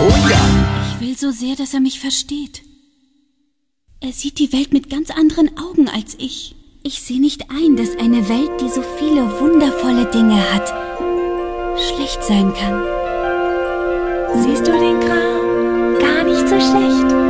Oh ja. Ich will so sehr, dass er mich versteht. Er sieht die Welt mit ganz anderen Augen als ich. Ich sehe nicht ein, dass eine Welt, die so viele wundervolle Dinge hat, schlecht sein kann. Siehst du den Kram? Gar nicht so schlecht.